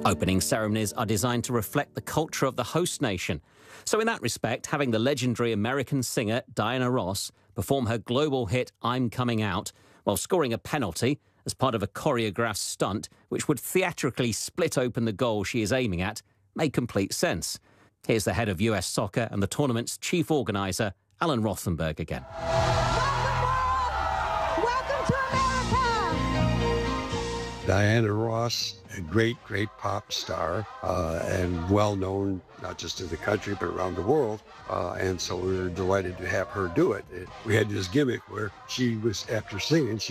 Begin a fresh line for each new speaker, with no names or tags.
Opening ceremonies are designed to reflect the culture of the host nation. So in that respect, having the legendary American singer Diana Ross perform her global hit I'm Coming Out while scoring a penalty as part of a choreographed stunt which would theatrically split open the goal she is aiming at made complete sense. Here's the head of US Soccer and the tournament's chief organiser, Alan Rothenberg again.
Welcome to America!
Diana Ross, a great pop star, and well-known not just in the country but around the world. And so we were delighted to have her do it. We had this gimmick where she was, after singing,